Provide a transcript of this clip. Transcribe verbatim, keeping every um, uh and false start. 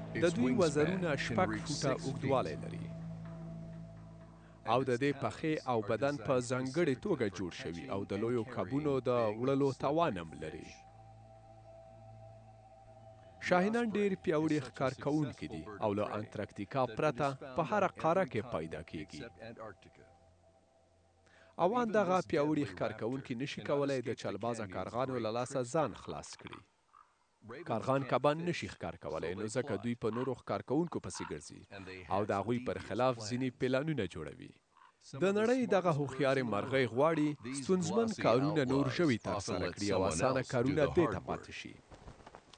د دوی وزرونه شپږ فوټه اوږدوالی لري او د دې پښې او بدن په ځانګړې توګه جوړ شوي او د لویو کبونو د وړلو توان هم لري. شاهینان ډېر پیاوړي ښکار کوونکي دي او له انټارکټیکا پرته په هره قاره کې پیدا کیږي. اوان دغه پیاوړي ښکار کوونکي نشي کولی د چلبازه کارغانو له لاسه ځان خلاص کړي. کارغان کبان نشي ښکار کولی نو ځکه دوی په نورو ښکار کوونکو پسې ګرځي او د هغوی پر خلاف ځینې پلانونه جوړوي. د نړۍ دغه هوښیارې مرغۍ غواړي ستونزمن کارونه نور ژوي ترسره کړي او اسانه کارونه دې ته پاتې شي.